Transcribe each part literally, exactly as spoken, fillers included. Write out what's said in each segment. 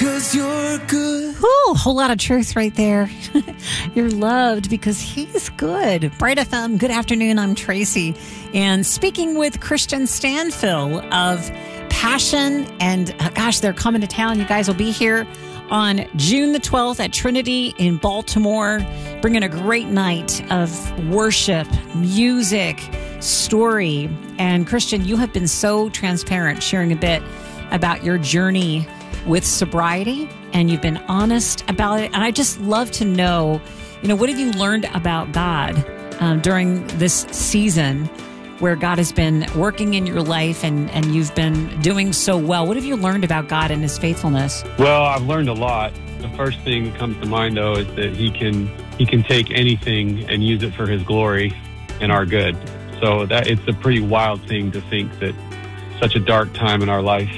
because you're good. Ooh, whole lot of truth right there. You're loved because he's good. Bright F M, good afternoon. I'm Tracy. And speaking with Christian Stanfill of Passion. And uh, gosh, they're coming to town. You guys will be here on June the twelfth at Trinity in Baltimore, bringing a great night of worship, music, story. And Christian, you have been so transparent, sharing a bit about your journey with sobriety, and you've been honest about it. And I just love to know, you know, what have you learned about God um, during this season where God has been working in your life and, and you've been doing so well? What have you learned about God and his faithfulness? Well, I've learned a lot. The first thing that comes to mind, though, is that he can he can take anything and use it for his glory and our good. So that it's a pretty wild thing to think that such a dark time in our life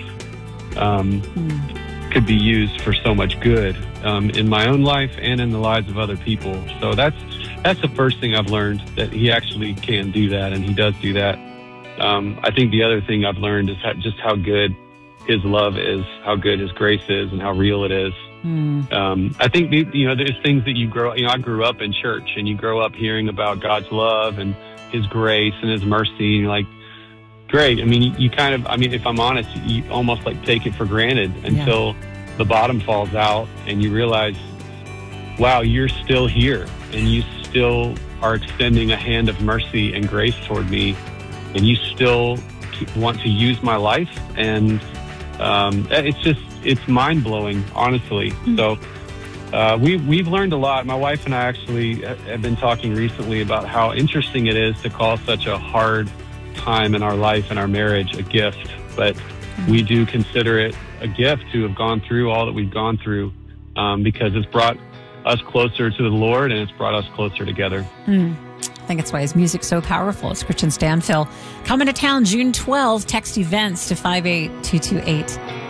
um, mm. could be used for so much good um, in my own life and in the lives of other people. So that's That's the first thing I've learned, that he actually can do that, and he does do that. Um, I think the other thing I've learned is how, just how good his love is, how good his grace is, and how real it is. Mm. Um, I think, you know, there's things that you grow, you know, I grew up in church, and you grow up hearing about God's love and his grace and his mercy, and you're like, great. I mean, you, you kind of, I mean, if I'm honest, you almost like take it for granted until yeah. the bottom falls out and you realize, wow, you're still here, and you still are extending a hand of mercy and grace toward me, and you still want to use my life. And um, it's just, it's mind-blowing, honestly. Mm-hmm. So uh, we, we've learned a lot. My wife and I actually have been talking recently about how interesting it is to call such a hard time in our life and our marriage a gift. But mm-hmm. we do consider it a gift to have gone through all that we've gone through um, because it's brought us closer to the Lord, and it's brought us closer together. Mm. I think it's why his music's so powerful. It's Christian Stanfill. Coming to town June twelfth. Text events to five eight two two eight.